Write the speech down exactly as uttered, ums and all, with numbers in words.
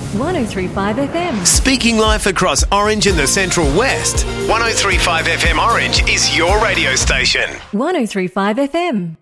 one oh three point five F M. Speaking life across Orange and the Central West. one oh three point five F M Orange is your radio station. one oh three point five F M.